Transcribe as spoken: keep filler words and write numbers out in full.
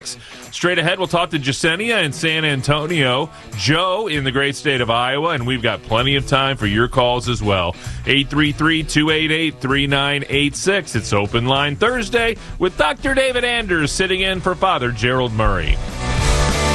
Straight ahead, we'll talk to Jasenia in San Antonio, Joe in the great state of Iowa, and we've got plenty of time for your calls as well. eight three three, two eight eight, three nine eight six. It's Open Line Thursday with Doctor David Anders sitting in for Father Gerald Murray.